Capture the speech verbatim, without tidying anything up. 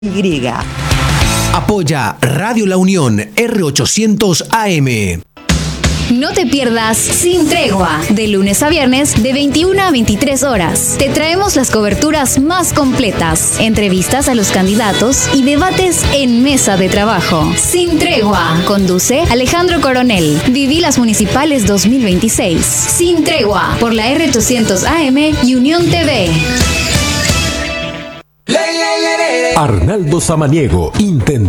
Y. Apoya Radio La Unión R ochocientos A M. No te pierdas Sin Tregua, de lunes a viernes de veintiuna a veintitrés horas. Te traemos las coberturas más completas, entrevistas a los candidatos y debates en mesa de trabajo. Sin Tregua, conduce Alejandro Coronel. Viví las municipales dos mil veintiséis. Sin Tregua, por la R ochocientos A M y Unión T V. Arnaldo Samaniego, intendente